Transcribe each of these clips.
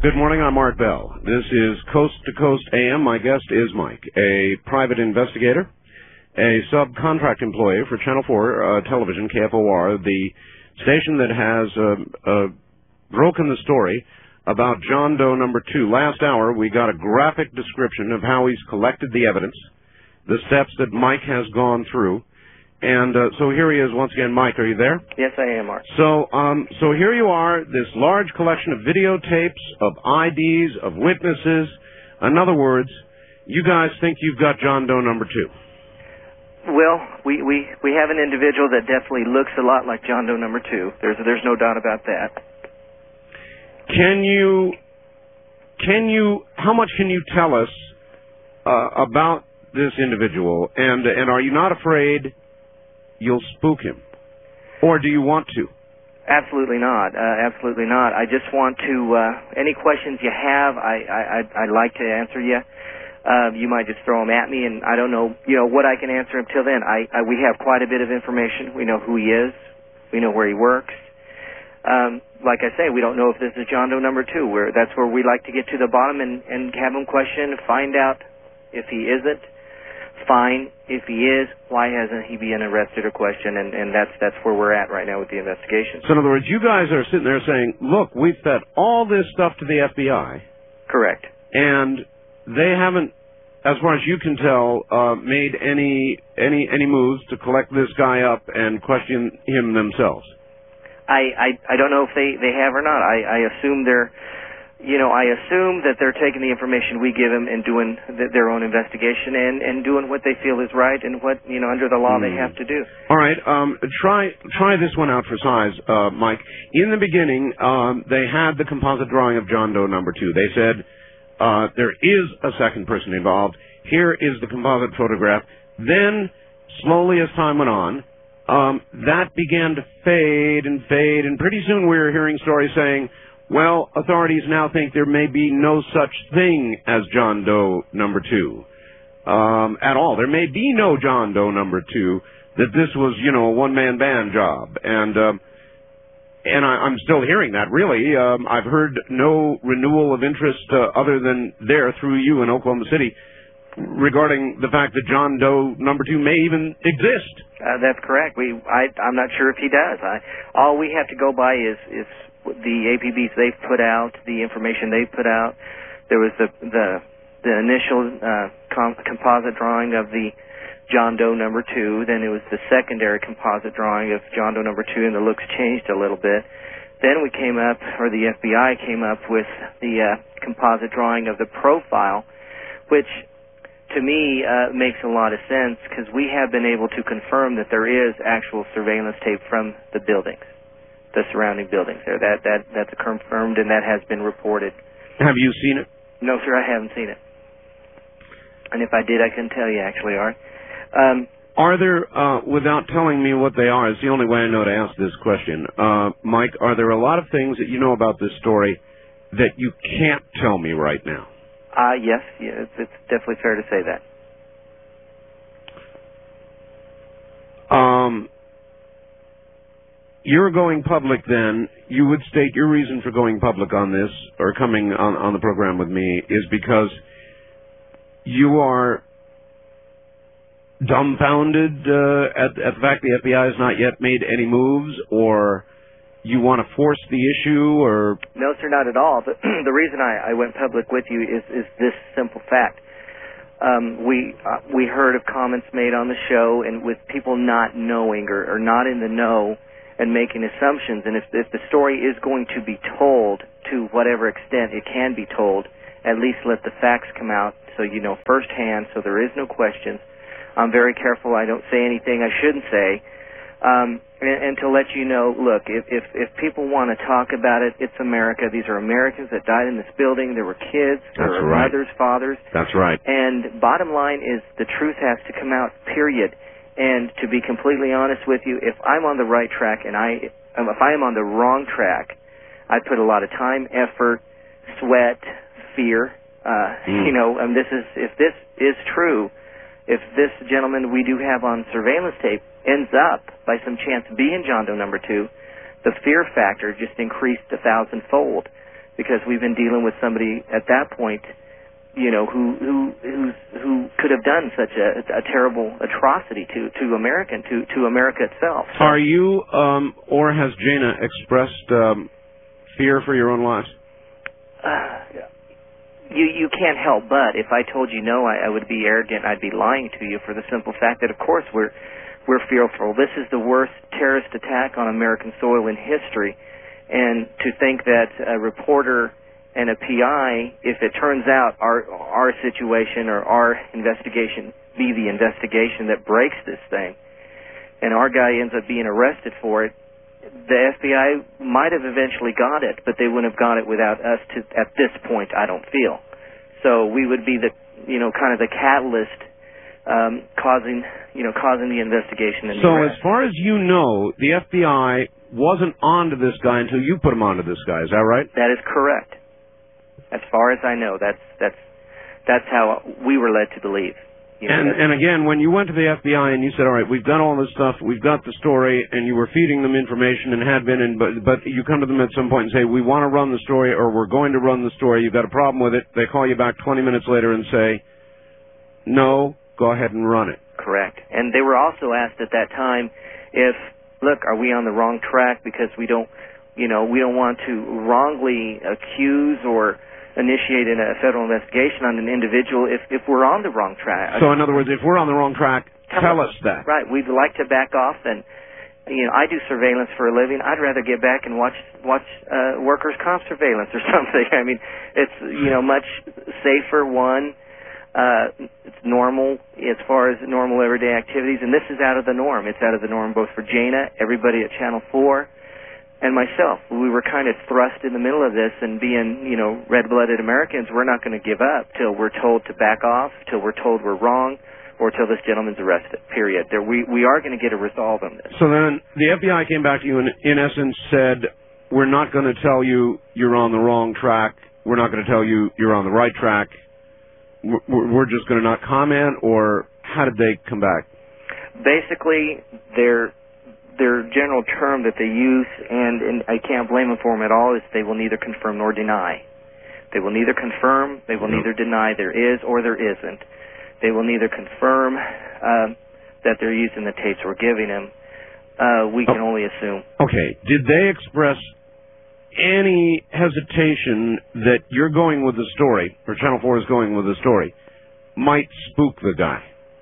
Good morning, I'm Art Bell. This is Coast to Coast AM. My guest is Mike, a private investigator, a subcontract employee for Channel 4 television, KFOR, the station that has broken the story about John Doe number 2. Last hour, we got a graphic description of how he's collected the evidence, the steps that Mike has gone through. And so here he is once again. Mike, are you there? Yes, I am, Art. So here you are, this large collection of videotapes, of IDs, of witnesses. In other words, you guys think you've got John Doe number 2. Well, we have an individual that definitely looks a lot like John Doe number 2. There's no doubt about that. How much can you tell us about this individual? And are you not afraid you'll spook him? Or do you want to? Absolutely not. Absolutely not. I just want to, any questions you have, I'd like to answer you. You might just throw them at me, and I don't know, what I can answer until then. We have quite a bit of information. We know who he is. We know where he works. Like I say, we don't know if this is John Doe number 2. That's where we like to get to the bottom and have him question, find out if he isn't. Fine. If he is, why hasn't he been arrested or questioned? And that's where we're at right now with the investigation. So in other words, you guys are sitting there saying, look, we've fed all this stuff to the FBI. Correct. And they haven't, as far as you can tell, made any moves to collect this guy up and question him themselves. I don't know if they have or not. I assume they're, I assume that they're taking the information we give them and doing their own investigation and doing what they feel is right and what, under the law they have to do. All right. Try this one out for size, Mike. In the beginning, they had the composite drawing of John Doe number 2. They said there is a second person involved. Here is the composite photograph. Then, slowly as time went on, that began to fade, and pretty soon we were hearing stories saying, well, authorities now think there may be no such thing as John Doe number 2 at all. There may be no John Doe number 2, that this was, a one-man band job. And I'm still hearing that, really. I've heard no renewal of interest other than there through you in Oklahoma City regarding the fact that John Doe number 2 may even exist. That's correct. I'm not sure if he does. All we have to go by is the APBs they've put out, the information they've put out. There was the initial composite drawing of the John Doe number 2. Then it was the secondary composite drawing of John Doe number 2, and the looks changed a little bit. Then we came up, or the FBI came up with the composite drawing of the profile, which to me makes a lot of sense because we have been able to confirm that there is actual surveillance tape from the buildings, the surrounding buildings there. That's confirmed, and that has been reported. Have you seen it? No, sir, I haven't seen it. And if I did, I couldn't tell you, actually, Art. Are there, without telling me what they are, it's the only way I know to ask this question, Mike, are there a lot of things that you know about this story that you can't tell me right now? Yes, it's definitely fair to say that. You're going public then. You would state your reason for going public on this or coming on the program with me is because you are dumbfounded at the fact the FBI has not yet made any moves, or you want to force the issue, or... No, sir, not at all. The reason I went public with you is this simple fact. We heard of comments made on the show, and with people not knowing or not in the know and making assumptions, and if the story is going to be told to whatever extent it can be told, at least let the facts come out so you know firsthand, so there is no questions. I'm very careful I don't say anything I shouldn't say. And to let you know, look, if people want to talk about it, it's America. These are Americans that died in this building. There were kids. There were mothers, fathers. That's right. And bottom line is the truth has to come out, period. And to be completely honest with you, if I'm on the right track and if I am on the wrong track, I put a lot of time, effort, sweat, fear. If this is true, if this gentleman we do have on surveillance tape ends up, by some chance, being John Doe number 2, the fear factor just increased 1,000-fold. because we've been dealing with somebody at that point, you know, who could have done such a terrible atrocity to America itself. So, are you, or has Jana expressed fear for your own lives? You can't help but. If I told you no, I would be arrogant. I'd be lying to you, for the simple fact that, of course, we're fearful. This is the worst terrorist attack on American soil in history, and to think that a reporter and a PI, if it turns out our situation or our investigation be the investigation that breaks this thing, and our guy ends up being arrested for it, the FBI might have eventually got it, but they wouldn't have got it without us at this point, I don't feel. So we would be the, you know, kind of the catalyst causing the investigation and the So arrest. as far as you know, the FBI wasn't onto this guy until you put him onto this guy, is that right? That is correct. As far as I know, that's how we were led to believe. You know, and again, when you went to the FBI and you said, all right, we've done all this stuff, we've got the story, and you were feeding them information and had been, but you come to them at some point and say, we want to run the story, or we're going to run the story, you've got a problem with it, they call you back 20 minutes later and say, no, go ahead and run it. Correct. And they were also asked at that time if, look, are we on the wrong track because we don't want to wrongly accuse or initiate a federal investigation on an individual if we're on the wrong track. So in other words, if we're on the wrong track, tell us that. Right. We'd like to back off, and I do surveillance for a living. I'd rather get back and watch workers' comp surveillance or something. I mean, it's much safer. It's normal as far as normal everyday activities, and this is out of the norm. It's out of the norm both for Jana, everybody at Channel 4, and myself. We were kind of thrust in the middle of this, and being, red-blooded Americans, we're not going to give up till we're told to back off, till we're told we're wrong, or till this gentleman's arrested, period. We are going to get a resolve on this. So then the FBI came back to you and, in essence, said, we're not going to tell you you're on the wrong track. We're not going to tell you you're on the right track. We're just going to not comment, or how did they come back? Basically, their general term that they use, and I can't blame them for them at all, is they will neither confirm nor deny. They will neither confirm, they will neither deny there is or there isn't. They will neither confirm that they're using the tapes we're giving them. We can only assume. Okay. Did they express any hesitation that you're going with the story, or Channel 4 is going with the story, might spook the guy?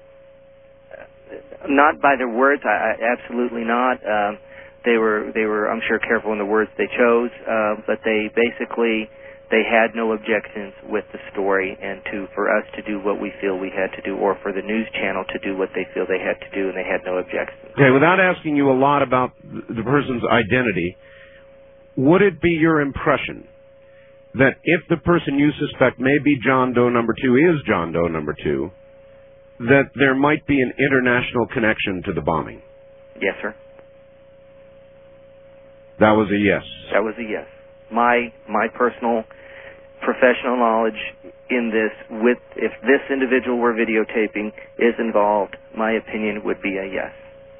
Not by their words, absolutely not. They were, I'm sure, careful in the words they chose, but they had no objections with the story, and for us to do what we feel we had to do, or for the news channel to do what they feel they had to do, and they had no objections. Okay, without asking you a lot about the person's identity, would it be your impression that if the person you suspect may be John Doe number 2 is John Doe number 2, that there might be an international connection to the bombing? Yes, sir. That was a yes. That was a yes. My personal professional knowledge in this, if this individual we're videotaping is involved, my opinion would be a yes.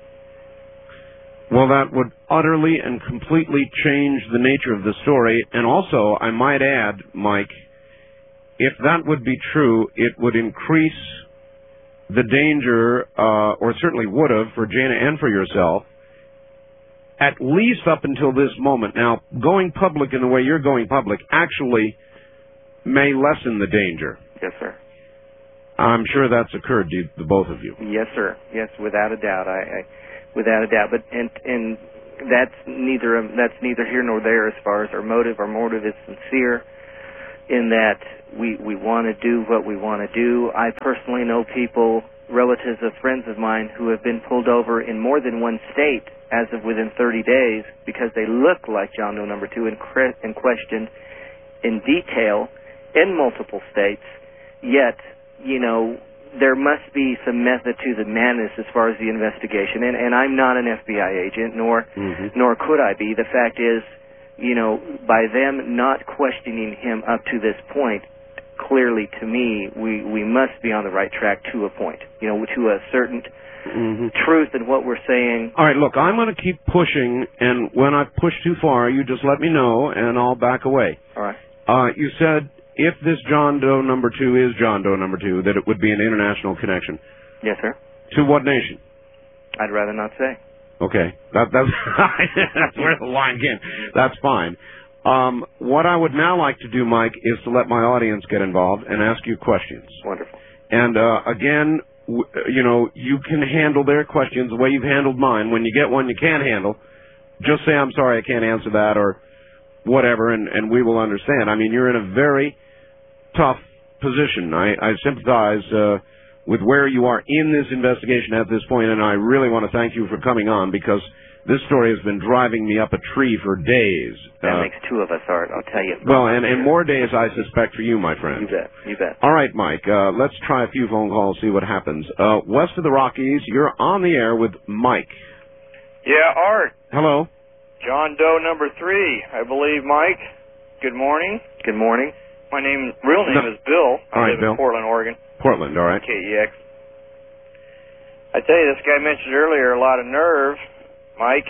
Well, that would utterly and completely change the nature of the story. And also, I might add, Mike, if that would be true, it would increase the danger, or certainly would have, for Jana and for yourself, at least up until this moment. Now, going public in the way you're going public actually may lessen the danger. Yes, sir. I'm sure that's occurred to the both of you. Yes, sir. Yes, without a doubt. Without a doubt. But and that's neither here nor there as far as our motive. Our motive is sincere in that we want to do what we want to do. I personally know people, relatives of friends of mine, who have been pulled over in more than one state as of within 30 days because they look like John Doe number 2 and questioned in detail in multiple states. Yet, there must be some method to the madness as far as the investigation. And I'm not an FBI agent, nor could I be. The fact is, by them not questioning him up to this point clearly to me we must be on the right track to a point, to a certain truth in what we're saying. All right, look, I'm going to keep pushing, and when I push too far, you just let me know, and I'll back away. All right. You said if this John Doe number 2 is John Doe number 2, that it would be an international connection. Yes, sir. To what nation? I'd rather not say. Okay, that's that's where the line came. That's fine. What I would now like to do, Mike, is to let my audience get involved and ask you questions. Wonderful. And again, you can handle their questions the way you've handled mine. When you get one you can't handle, just say, I'm sorry, I can't answer that, or whatever, and we will understand. I mean, you're in a very tough position. I sympathize with where you are in this investigation at this point, and I really want to thank you for coming on, because this story has been driving me up a tree for days. That makes two of us, Art, I'll tell you. Well, and more days, I suspect, for you, my friend. You bet. All right, Mike, let's try a few phone calls, see what happens. West of the Rockies, you're on the air with Mike. Yeah, Art. Hello. John Doe number 3, I believe, Mike. Good morning. Good morning. My real name is Bill. I live in Portland, Oregon. Portland, all right. KEX. I tell you, this guy mentioned earlier a lot of nerve, Mike.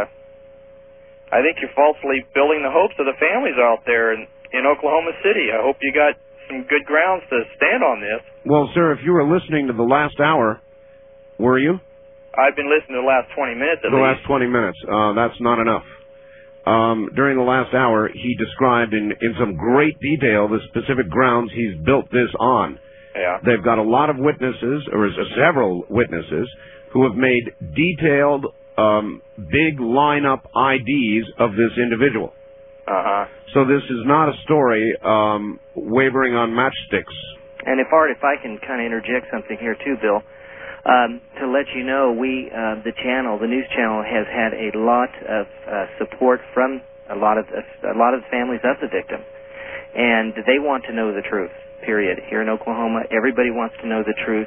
I think you're falsely building the hopes of the families out there in Oklahoma City. I hope you got some good grounds to stand on this. Well, sir, if you were listening to the last hour, were you? I've been listening to the last 20 minutes at least. The last 20 minutes. That's not enough. During the last hour, he described in some great detail the specific grounds he's built this on. Yeah. They've got a lot of witnesses, or several witnesses, who have made detailed, big lineup IDs of this individual. Uh-huh. So this is not a story wavering on matchsticks. And if I can kind of interject something here too, Bill, to let you know, the news channel has had a lot of support from a lot of the families of the victim, and they want to know the truth. Period. Here in Oklahoma, everybody wants to know the truth.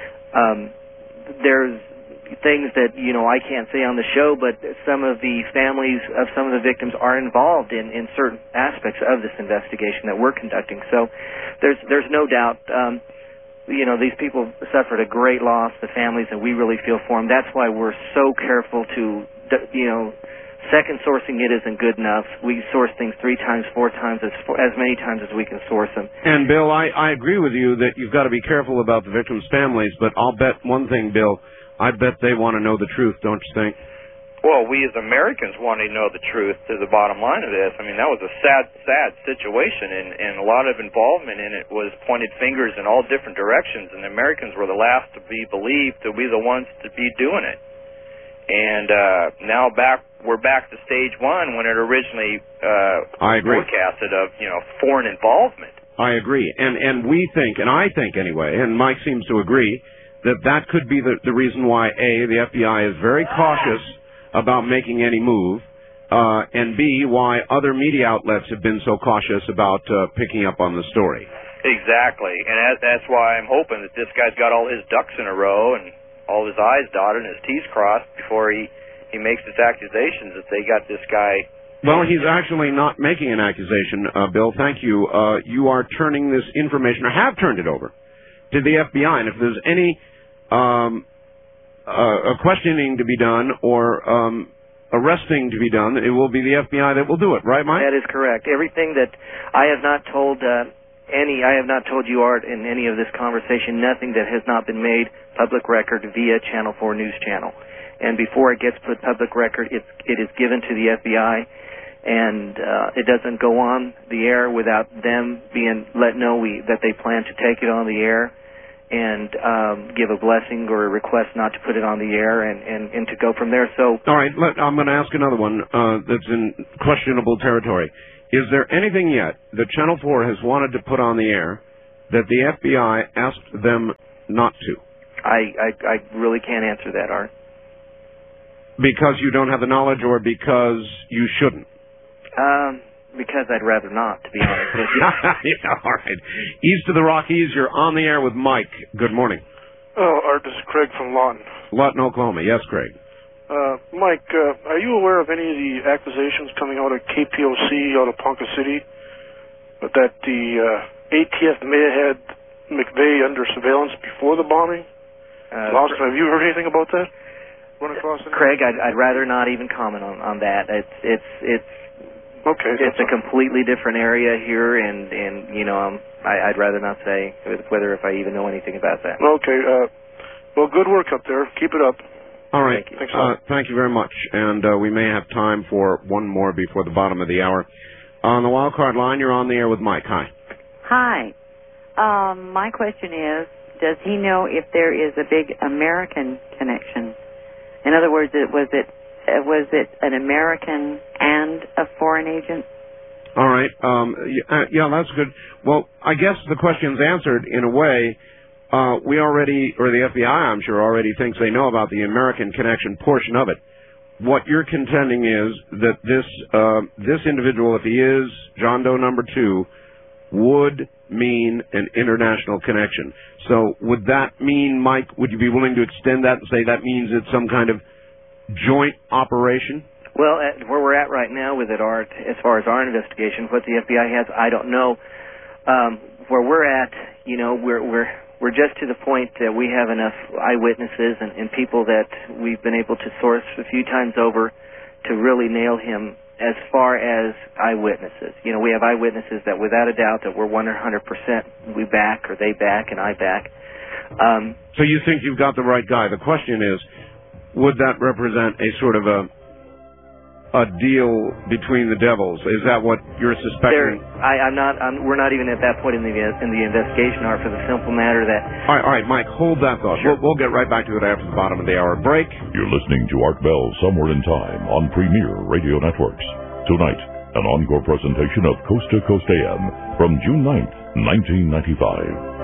There's things that I can't say on the show, but some of the families of some of the victims are involved in certain aspects of this investigation that we're conducting. So there's no doubt. These people suffered a great loss, the families, and we really feel for them. That's why we're so careful to, second sourcing it isn't good enough. We source things 3 times, 4 times, as many times as we can source them. And, Bill, I agree with you that you've got to be careful about the victims' families, but I'll bet one thing, Bill, I bet they want to know the truth, don't you think? Well, we as Americans want to know the truth to the bottom line of this. I mean, that was a sad situation, and a lot of involvement in it was pointed fingers in all different directions, and the Americans were the last to be believed to be the ones to be doing it. And now we're back to stage 1 when it originally forecasted of foreign involvement. I agree, and we think, and I think anyway, and Mike seems to agree, that could be the reason why the FBI is very cautious about making any move, and B, why other media outlets have been so cautious about picking up on the story. Exactly, and that's why I'm hoping that this guy's got all his ducks in a row and all his I's dotted and his T's crossed before he makes his accusations that they got this guy. Well, he's actually not making an accusation, Bill. Thank you. You are turning this information, or have turned it over, to the FBI. And if there's any questioning to be done or arresting to be done, it will be the FBI that will do it. Right, Mike? That is correct. Everything that I have not told I have not told you, Art, in any of this conversation, nothing that has not been made public record via Channel 4 News Channel. And before it gets put public record, it is given to the FBI, and it doesn't go on the air without them being let know that they plan to take it on the air and give a blessing or a request not to put it on the air and to go from there. So, all right, I'm going to ask another one that's in questionable territory. Is there anything yet that Channel 4 has wanted to put on the air that the FBI asked them not to? I really can't answer that, Art. Because you don't have the knowledge, or because you shouldn't? Because I'd rather not, to be honest with you. Yeah, all right. East of the Rockies, you're on the air with Mike. Good morning. Oh, Art, this is Craig from Lawton. Lawton, Oklahoma. Yes, Craig. Mike, are you aware of any of the accusations coming out of KPOC out of Ponca City that the ATF may have had McVeigh under surveillance before the bombing? Lawson, have you heard anything about that? Run across it? Craig, I'd rather not even comment on that. It's okay. It's a completely different area here, and you know, I'd rather not say whether if I even know anything about that. Okay. Well, good work up there. Keep it up. All right. Thank you. Thanks a lot. Thank you very much. And we may have time for one more before the bottom of the hour. On the wild card line, you're on the air with Mike. Hi. Hi. My question is, does he know if there is a big American connection? In other words, was it an American and a foreign agent? All right. Yeah, that's good. Well, I guess the question's answered in a way. We already, or the FBI, I'm sure, already thinks they know about the American connection portion of it. What you're contending is that this individual, if he is John Doe number 2, would mean an international connection. So would that mean, Mike, would you be willing to extend that and say that means it's some kind of joint operation? Well, where we're at right now with it, Art, as far as our investigation, what the FBI has, I don't know. Where we're at, you know, we're just to the point that we have enough eyewitnesses and people that we've been able to source a few times over to really nail him as far as eyewitnesses. You know, we have eyewitnesses that without a doubt that we're 100% we back, or they back, and I back. So you think you've got the right guy. The question is, would that represent a sort of a deal between the devils? Is that what you're suspecting? We're not even at that point in the investigation, Art, for the simple matter that. All right, Mike, hold that thought. Sure. We'll get right back to it after the bottom of the hour break. You're listening to Art Bell Somewhere in Time on Premier Radio Networks. Tonight, an encore presentation of Coast to Coast AM from June 9th, 1995.